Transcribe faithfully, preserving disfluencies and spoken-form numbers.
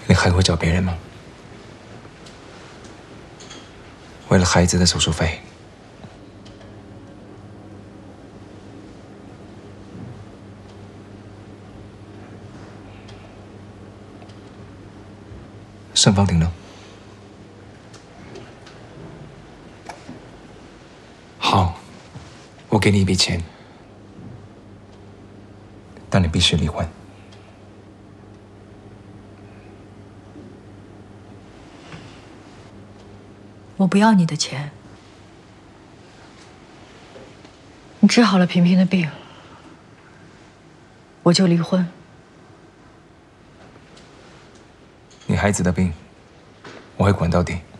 你还会找别人吗？为了孩子的手术费，盛芳婷呢？好，我给你一笔钱，但你必须离婚。 我不要你的钱，你治好了萍萍的病，我就离婚。 你孩子的病，我会管到底。